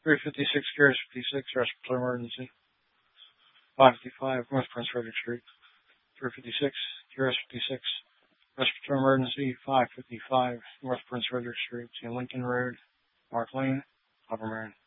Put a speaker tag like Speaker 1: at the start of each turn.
Speaker 1: 356 Cures 56, respiratory emergency. 555 North Prince Frederick Street. 356 Cures 56, respiratory emergency. 555 North Prince Frederick Street, Lincoln Road, Mark Lane, Upper Marion.